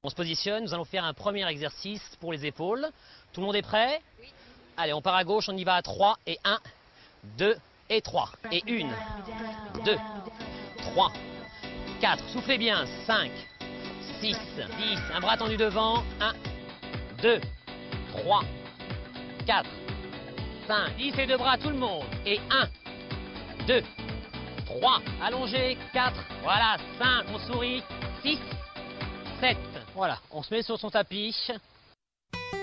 On se positionne, nous allons faire un premier exercice pour les épaules. Tout le monde est prêt? Oui. Allez, on part à gauche, on y va à 3 et 1, 2 et 3. Et 1, 2, 3, 4. Soufflez bien. 5, 6, 10. Un bras tendu devant. 1, 2, 3, 4, 5. 10 et deux bras, tout le monde. Et 1, 2, 3. Allongé. 4. Voilà. 5. On sourit. 6, 7. Voilà. On se met sur son tapis.